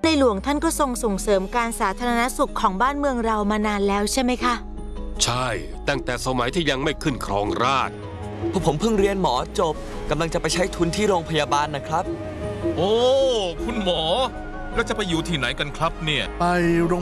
หลวงท่านก็ทรงส่งเสริมการสาธารณสุขของบ้านเมืองเรามานานแล้วใช่ไหมคะใช่ตั้งแต่สมัยที่ยังไม่ขึ้นครองราชย์พวกผมเพิ่งเรียนหมอจบกำลังจะไปใช้ทุนที่โรงพยาบาลนะครับโอ้คุณหมอแล้วจะไปอยู่ที่ไหนกันครับเนี่ยไปโรง